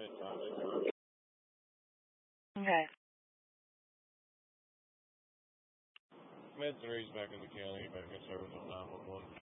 Okay. Med 3's back in the county, back in service on 911.